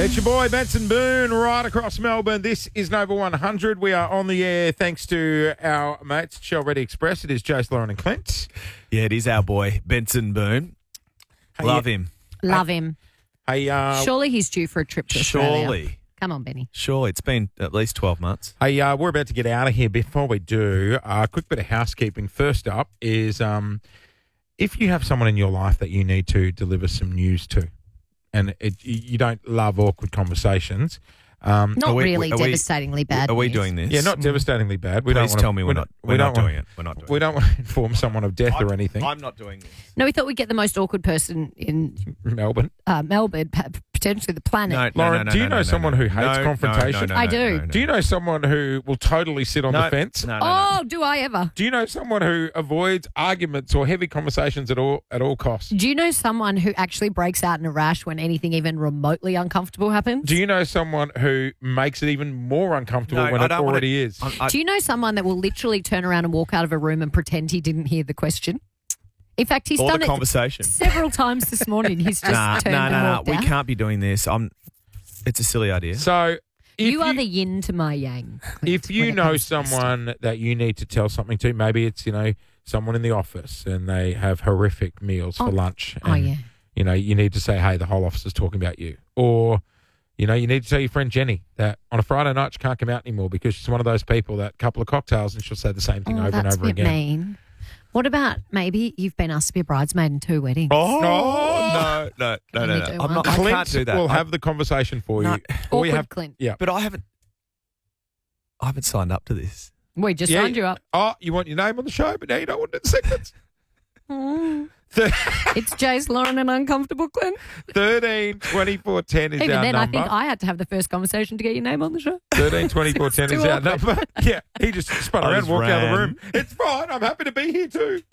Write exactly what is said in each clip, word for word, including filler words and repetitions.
It's your boy Benson Boone right across Melbourne. This is Nova one hundred. We are on the air thanks to our mates at Shell Ready Express. It is Jace, Lauren and Clint. Yeah, it is our boy, Benson Boone. Hey, Love yeah. him. Love him. Hey, uh, Surely he's due for a trip to Australia. Surely. Come on, Benny. Sure, it's been at least twelve months. hey, uh, we're about to get out of here. Before we do, a uh, quick bit of housekeeping. First up is um, if you have someone in your life that you need to deliver some news to, and it, you don't love awkward conversations. Um, Not Are we- really are we- devastatingly bad. Are we news. doing this? yeah, not devastatingly bad. We Please don't wanna, tell me we we're don't- not, we we're don't not wanna- doing it. We're not doing We it. don't want to inform someone of death or anything. I'm not doing this. No, we thought we'd get the most awkward person in Melbourne. uh, Melbourne, p- potentially the planet. No, no, Lauren, no, no, do you no, know no, someone no, who no. hates No, confrontation? no, no, I no, do. no, no. Do you know someone who will totally sit on No, the fence? No, no, no. Oh, do I ever? Do you know someone who avoids arguments or heavy conversations at all at all costs? Do you know someone who actually breaks out in a rash when anything even remotely uncomfortable happens? Do you know someone who makes it even more uncomfortable No, when I it don't wanna- already is? I- I- Do you know someone that will literally turn around and walk out of a room and pretend he didn't hear the question? In fact, he's Or done the it conversation. several times this morning. He's just Nah, turned no, and no, no. walked We out. can't be doing this. I'm. It's a silly idea. So if You are the yin to my yang. Clint, if you when it know comes to this stuff. someone that you need to tell something to, maybe it's you know someone in the office and they have horrific meals Oh. for lunch. Oh, and, yeah. You know, you need to say, hey, the whole office is talking about you. Or, you know, you need to tell your friend Jenny that on a Friday night she can't come out anymore because she's one of those people that couple of cocktails and she'll say the same thing Oh, over and that's over a bit again. mean. What about maybe you've been asked to be a bridesmaid in two weddings? Oh, No. no, no, no, Can no, you no. do I'm one? not, I Clint can't do that. will I- have the conversation for No. you. All Awkward, you have, Clint. yeah. But I haven't. I haven't signed up to this. We just Yeah. signed you up. Oh, you want your name on the show, but now you don't want to do the segments. Mm. Th- It's Jace, Lauren, and Uncomfortable Clint. thirteen twenty-four ten is Even our then, number. I think I had to have the first conversation to get your name on the show. thirteen twenty-four ten It's is too our awkward. number. Yeah, he just spun I around, just walked out of the ran. room. It's fine. I'm happy to be here too.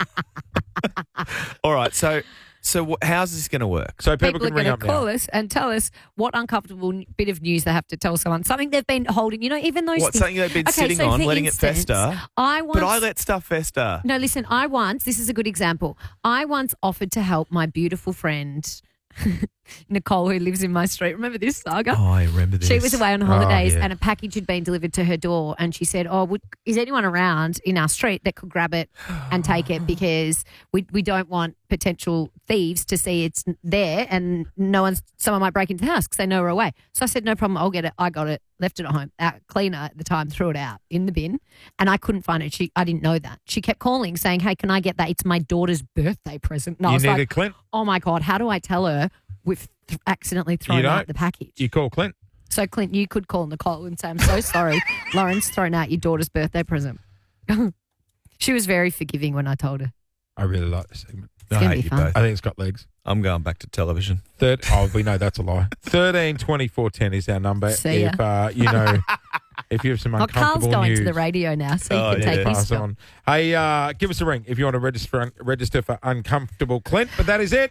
All right. So, so wh- how's this going to work? So people, People are can ring going up to call now. us and tell us what uncomfortable n- bit of news they have to tell someone. Something they've been holding. You know, even those What, things. something they've been Okay, sitting so on, for letting instance, it fester? I once, But I let stuff fester. No, listen, I once, this is a good example. I once offered to help my beautiful friend, Nicole, who lives in my street. Remember this saga? Oh, I remember this. She was away on holidays yeah. and a package had been delivered to her door, and she said, oh, would, is anyone around in our street that could grab it and take it, because we we don't want potential thieves to see it's there and no one's, someone might break into the house because they know we're away. So I said, no problem, I'll get it. I got it, left it at home. Our cleaner at the time threw it out in the bin and I couldn't find it. She, I didn't know that. She kept calling saying, hey, can I get that? It's my daughter's birthday present. And I You was need like, a Clint. oh my God, how do I tell her we've th- accidentally thrown don't. out the package? You call Clint. So, Clint, you could call Nicole and say, I'm so sorry. Lauren's thrown out your daughter's birthday present. She was very forgiving when I told her. I really like this segment. It's I going to hate be you fun. both. I think it's got legs. I'm going back to television. Third, oh, we know that's a lie. Thirteen twenty-four ten is our number. See ya. If uh, you know, if you have some Oh, uncomfortable Carl's going news, to the radio now, so Oh, you can yeah. take his pass spot. on. Hey, uh, give us a ring if you want to register register for Uncomfortable Clint. But that is it,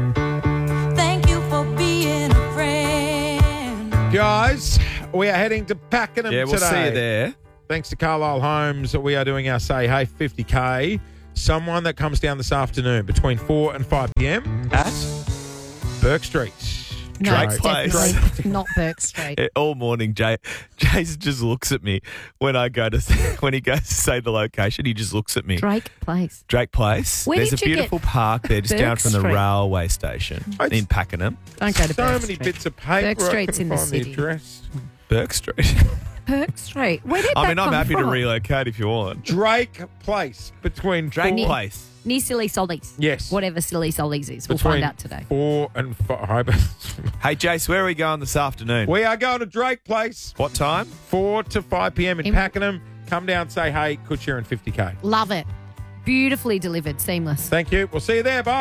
Thank you for being a friend. guys. We are heading to Pakenham Yeah, we'll today. see you there. Thanks to Carlisle Homes, we are doing our Say Hey fifty K. Someone that comes down this afternoon between four and five p.m. At? Burke Street. No, Drake it's Place. definitely not Burke Street. Eh, all morning, Jay, Jason just looks at me when I go to when he goes to say the location. He just looks at me. Drake Place. Drake Place. Where There's did a you get beautiful park there, just Burke down from the Street? railway station It's- in Pakenham. Don't go to So Burke many Street. bits of paper. Burke Street's I in couldn't the find city. address. Burke Street. Burke Street. Where did I that mean, I'm come happy from? to relocate if you want. Drake Place between Drake four, Place. Near Silly Sollies. Yes. Whatever Silly Sollies is. We'll between find out today. Four and five. Hey, Jace, where are we going this afternoon? We are going to Drake Place, What time? four to five p.m. in In- Pakenham. Come down, say hey, could share in fifty K. Love it. Beautifully delivered. Seamless. Thank you. We'll see you there. Bye.